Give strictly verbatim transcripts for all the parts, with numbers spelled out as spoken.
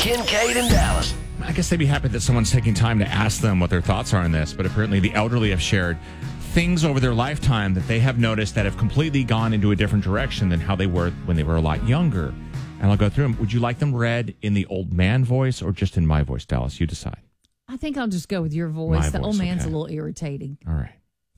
Kincaid and Dallas. I guess they'd be happy that someone's taking time to ask them what their thoughts are on this, but apparently the elderly have shared things over their lifetime that they have noticed that have completely gone into a different direction than how they were when they were a lot younger. And I'll go through them. Would you like them read in the old man voice or just in my voice, Dallas? You decide. I think I'll just go with your voice. My the voice, old man's okay. a little irritating. All right.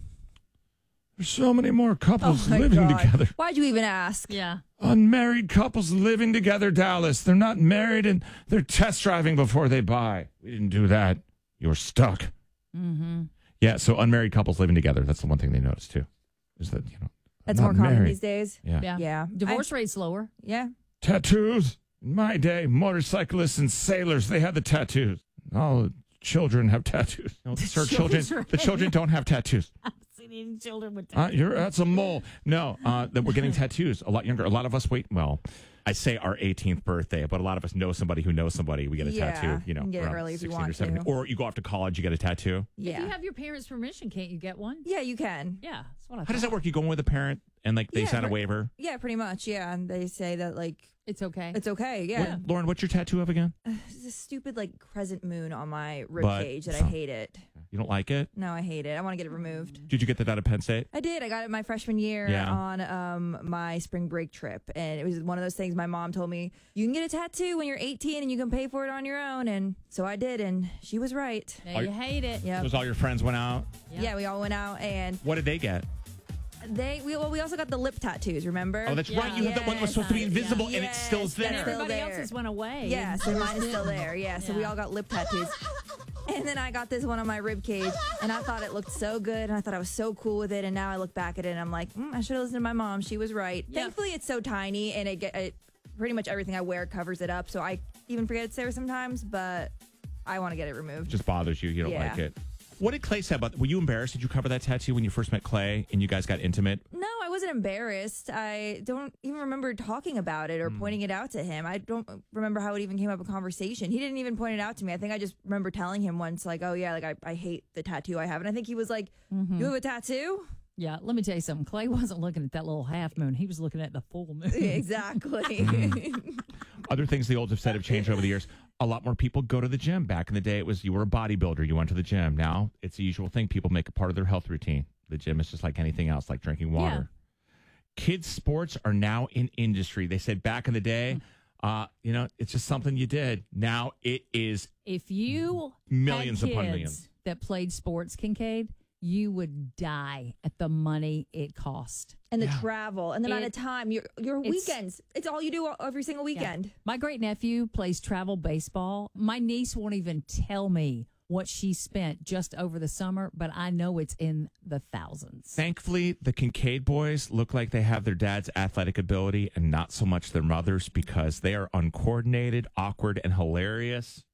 There's so many more couples Oh my living God. together. Why'd you even ask? Yeah. Unmarried couples living together, Dallas. They're not married and they're test driving before they buy. We didn't do that. You're stuck. Mm-hmm. Yeah, so unmarried couples living together. That's the one thing they noticed, too. Is that, you know, That's I'm more not common married. these days. Yeah. Yeah. Yeah. Divorce rate's lower. Yeah. Tattoos. In my day, motorcyclists and sailors, they had the tattoos. All the children have tattoos. No, sir, children, children. the children don't have tattoos. I've seen any children with Uh, you're, that's a mole. No, uh, that we're getting tattoos a lot younger. A lot of us wait. Well, I say our eighteenth birthday, but a lot of us know somebody who knows somebody. We get a Yeah, tattoo. You know, you can get it around early if you sixteen want or seventeen, to. or you go off to college, you get a tattoo. Yeah. If you have your parents' permission, can't you get one? yeah, you can. Yeah. That's what I How does thought. that work? You go in with a parent and like they Yeah, sign a pre- waiver. Yeah, pretty much. Yeah. And they say that, like, It's okay. it's okay. Yeah. What, Lauren, what's your tattoo of again? It's a stupid, like, crescent moon on my rib But- cage that I so- hate it. You don't like it? No, I hate it. I want to get it removed. Did you get that out of Penn State? I did. I got it my freshman year Yeah. on um, my spring break trip. And it was one of those things my mom told me, you can get a tattoo when you're eighteen and you can pay for it on your own. And so I did. And she was right. Now you hate it. Yeah. Because all your friends went out. Yeah. Yeah, we all went out and What did they get? they, we, well, we also got the lip tattoos, remember? Oh, that's Yeah. right. You had that one that was supposed to be Yes, invisible, yeah. and it still's Yes, there. that's still Everybody there. else's went away. Yeah, so mine is still there. Yeah, so we Yeah. all got lip tattoos. And then I got this one on my rib cage, and I thought it looked so good, and I thought I was so cool with it. And now I look back at it, and I'm like, mm, I should have listened to my mom. She was right. Yep. Thankfully, it's so tiny, and it, get, it pretty much everything I wear covers it up. So I even forget it's there sometimes, but I want to get it removed. Just bothers you. You don't Yeah. like it. What did Clay say about? Were you embarrassed? Did you cover that tattoo when you first met Clay and you guys got intimate? No, I wasn't embarrassed. I don't even remember talking about it or Hmm. pointing it out to him. I don't remember how it even came up in conversation. He didn't even point it out to me. I think I just remember telling him once, like, oh, yeah, like, I, I hate the tattoo I have. And I think he was like, Mm-hmm. you have a tattoo? Yeah, let me tell you something. Clay wasn't looking at that little half moon. He was looking at the full moon. Exactly. Hmm. Other things the olds have said have changed over the years. A lot more people go to the gym. Back in the day, it was you were a bodybuilder, you went to the gym. Now it's the usual thing. People make it part of their health routine. The gym is just like anything else, like drinking water. Kids' sports are now in industry. They said back in the day, uh, you know, it's just something you did. Now it is If you Millions had upon kids millions. that played sports, Kincaid, you would die at the money it cost. and the Yeah. travel and the amount of It- time, your your it's- weekends. It's all you do every single Yeah. weekend. My great nephew plays travel baseball. My niece won't even tell me what she spent just over the summer, but I know it's in the thousands. Thankfully, the Kincaid boys look like they have their dad's athletic ability and not so much their mother's because they are uncoordinated, awkward, and hilarious.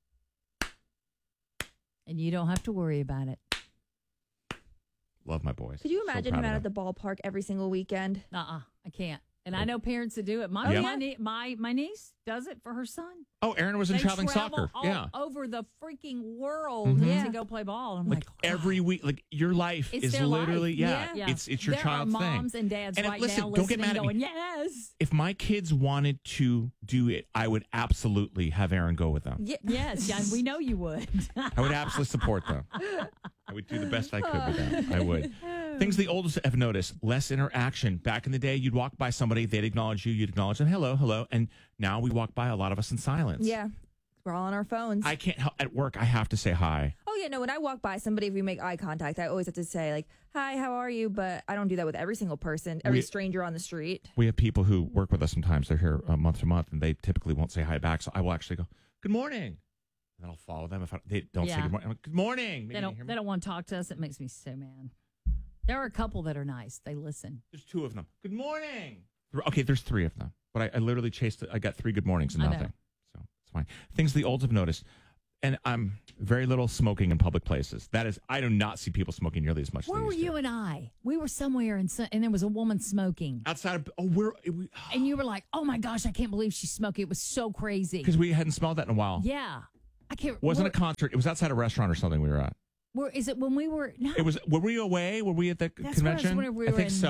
And you don't have to worry about it. Love my boys. Could you So imagine proud him of out at them. the ballpark every single weekend? Uh-uh, I can't. And I know parents that do it. My Yeah. my, nie- my my niece does it for her son. Oh, Aaron was in They traveling travel soccer. all Yeah. over the freaking world Mhm. Yeah. to go play ball. I'm Like like, every week, like your life It's is their life. literally, yeah, Yeah. it's it's your there child's are moms thing. and dads And right listen, now don't get listening, mad at me. going, yes, If my kids wanted to do it, I would absolutely have Aaron go with them. Yeah. yes, yeah, we know you would. I would absolutely support them. I would do the best I could with them. I would. Things the oldest have noticed, less interaction. Back in the day, you'd walk by somebody, they'd acknowledge you, you'd acknowledge them, hello, hello. And now we walk by a lot of us in silence. Yeah. We're all on our phones. I can't help, at work, I have to say hi. oh, yeah, no, when I walk by somebody, if we make eye contact, I always have to say, like, hi, how are you? But I don't do that with every single person, every We- stranger on the street. We have people who work with us sometimes. They're here uh, month to month, and they typically won't say hi back. So I will actually go, good morning. And then I'll follow them. If I, they don't say Yeah. good morning, I'm like, good morning. Maybe They you don't hear me. they don't want to talk to us. It makes me so mad. There are a couple that are nice. They listen. There's two of them. Good morning. Th- Okay, there's three of them. But I, I literally chased, I got three good mornings and I know. nothing. So it's fine. Things the olds have noticed. And I'm very little smoking in public places. That is, I do not see people smoking nearly as much as Where they were used to. you and I? We were somewhere and so, and there was a woman smoking. Outside of, oh, we're, we, And you were like, "Oh my gosh, I can't believe she's smoking." It was so crazy. because we hadn't smelled that in a while. Yeah. I can't Wasn't where, a concert. It was outside a restaurant or something we were at. where is it when we were no, It was, were we away? Were we at the That's convention? when we I were think in- so.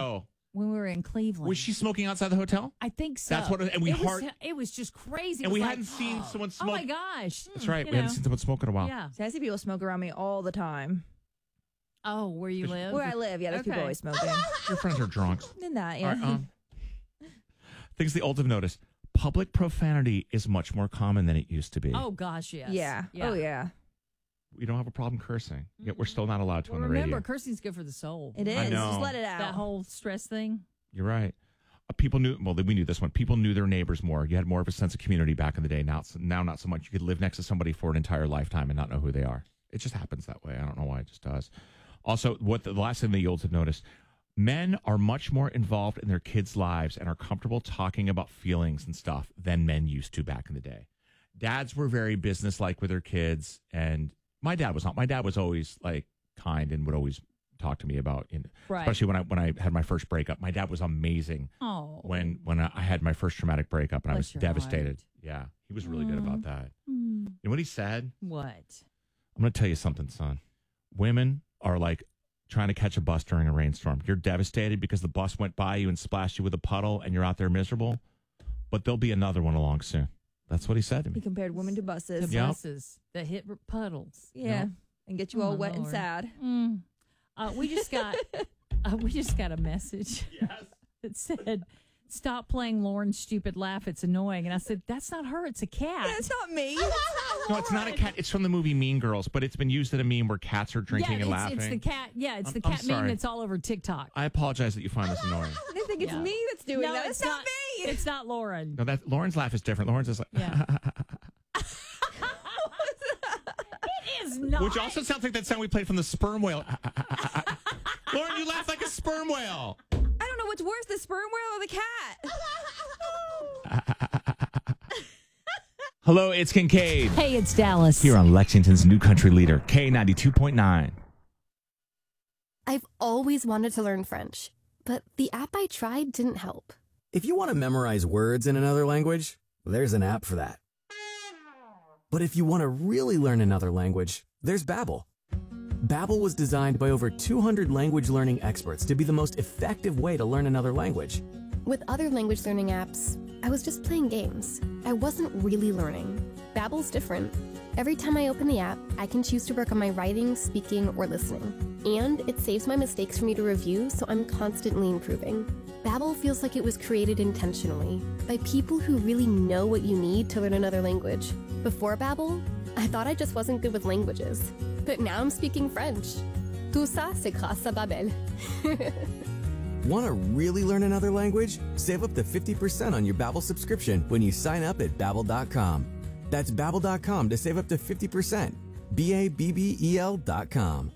when we were in Cleveland. Was she smoking outside the hotel? I think so. That's what it- and we it hard- was, it was just crazy. It And was we like, hadn't seen someone oh smoke. my gosh. That's right. You We hadn't know. seen someone smoke in a while. Yeah. See, I see people smoke around me all the time. Oh, where you live? Where I live, yeah, there's people Okay. always smoking. Your friends are drunks. In that, All yeah. right, um, things the old have noticed. Public profanity is much more common than it used to be. Oh gosh, yes. yeah. Oh, yeah. We don't have a problem cursing, yet we're still not allowed to Well, on the remember, radio. cursing's good for the soul. It I is. know. Just let it out. That whole stress thing. You're right. Uh, people knew, well, we knew this one. People knew their neighbors more. You had more of a sense of community back in the day. Now, it's- now not so much. You could live next to somebody for an entire lifetime and not know who they are. It just happens that way. I don't know why it just does. Also, what the, the last thing the olds have noticed, men are much more involved in their kids' lives and are comfortable talking about feelings and stuff than men used to back in the day. Dads were very businesslike with their kids, and my dad was not. My dad was always like kind and would always talk to me about, you know, Right. especially when I when I had my first breakup. My dad was amazing Oh. when when I had my first traumatic breakup, and I Bless was your devastated. heart. Yeah, he was really good about that. Hmm. You know what he said? What? I'm going to tell you something, son. Women are like trying to catch a bus during a rainstorm. You're devastated because the bus went by you and splashed you with a puddle, and you're out there miserable. But there'll be another one along soon. That's what he said to He me. compared women to The buses. Yep. buses that hit r- puddles. Yeah. Yep. And get you Oh, all my wet and Lord. sad. Mm. Uh, we just got uh, we just got a message Yes. that said, "Stop playing Lauren's stupid laugh. It's annoying." And I said, "That's not her. It's a cat." Yeah, it's not me. No, it's not a cat. It's from the movie Mean Girls, but it's been used in a meme where cats are drinking yeah, and it's, laughing. it's the cat. Yeah, it's I'm- the I'm cat meme sorry. that's all over TikTok. I apologize that you find this annoying. I think it's Yeah. me that's doing no, that. it's It's not me. It's not Lauren. No, that Lauren's laugh is different. Lauren's is like, Yeah. It is not. which also sounds like that sound we played from the sperm whale. Lauren, you laugh like a sperm whale. I don't know what's worse, the sperm whale or the cat. Hello, it's Kincaid. Hey, it's Dallas. Here on Lexington's new country leader, K ninety-two point nine. I've always wanted to learn French, but the app I tried didn't help. If you want to memorize words in another language, there's an app for that. But if you want to really learn another language, there's Babbel. Babbel was designed by over two hundred language learning experts to be the most effective way to learn another language. With other language learning apps, I was just playing games. I wasn't really learning. Babbel's different. Every time I open the app, I can choose to work on my writing, speaking, or listening. And it saves my mistakes for me to review, so I'm constantly improving. Babbel feels like it was created intentionally by people who really know what you need to learn another language. Before Babbel, I thought I just wasn't good with languages. But now I'm speaking French. Tout ça, c'est grâce à Babbel. Want to really learn another language? Save up to fifty percent on your Babbel subscription when you sign up at babbel dot com. That's babbel dot com to save up to fifty percent. B A B B E L dot com.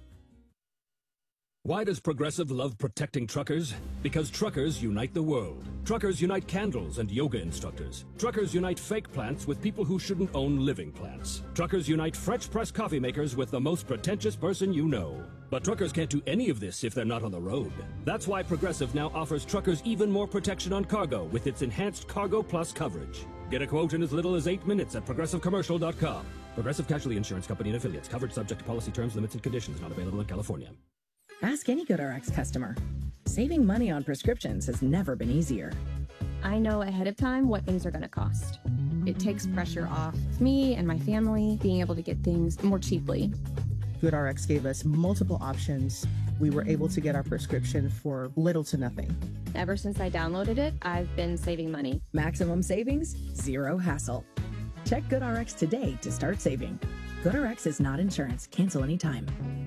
Why does Progressive love protecting truckers? Because truckers unite the world. Truckers unite candles and yoga instructors. Truckers unite fake plants with people who shouldn't own living plants. Truckers unite French press coffee makers with the most pretentious person you know. But truckers can't do any of this if they're not on the road. That's why Progressive now offers truckers even more protection on cargo with its enhanced Cargo Plus coverage. Get a quote in as little as eight minutes at progressive commercial dot com. Progressive Casualty Insurance Company and Affiliates. Coverage subject to policy terms, limits, and conditions. Not available in California. Ask any GoodRx customer. Saving money on prescriptions has never been easier. I know ahead of time what things are going to cost. It takes pressure off me and my family being able to get things more cheaply. GoodRx gave us multiple options. We were able to get our prescription for little to nothing. Ever since I downloaded it, I've been saving money. Maximum savings, zero hassle. Check GoodRx today to start saving. GoodRx is not insurance. Cancel anytime.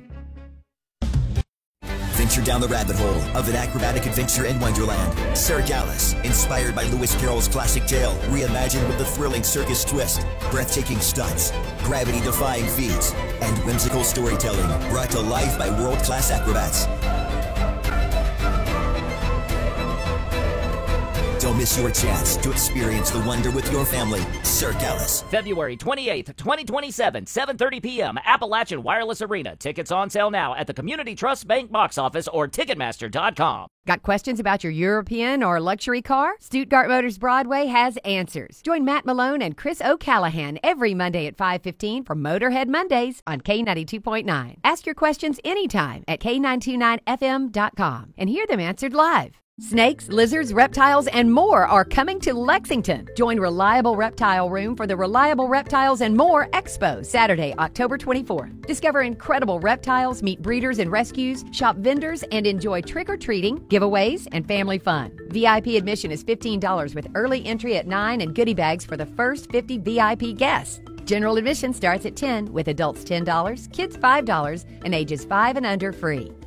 Venture down the rabbit hole of an acrobatic adventure in Wonderland. Cirque Alice, inspired by Lewis Carroll's classic tale, reimagined with a thrilling circus twist, breathtaking stunts, gravity-defying feats, and whimsical storytelling brought to life by world-class acrobats. Don't miss your chance to experience the wonder with your family. Cirque Alice. February twenty-eighth, twenty twenty-seven, seven thirty p.m. Appalachian Wireless Arena. Tickets on sale now at the Community Trust Bank box office or Ticketmaster dot com. Got questions about your European or luxury car? Stuttgart Motors Broadway has answers. Join Matt Malone and Chris O'Callahan every Monday at five fifteen for Motorhead Mondays on K ninety-two point nine. Ask your questions anytime at K nine two nine F M dot com and hear them answered live. Snakes, lizards, reptiles, and more are coming to Lexington. Join Reliable Reptile Room for the Reliable Reptiles and More Expo, Saturday, October twenty-fourth. Discover incredible reptiles, meet breeders and rescues, shop vendors, and enjoy trick-or-treating, giveaways, and family fun. V I P admission is fifteen dollars with early entry at nine and goodie bags for the first fifty V I P guests. General admission starts at ten dollars with adults ten dollars, kids five dollars, and ages five and under free.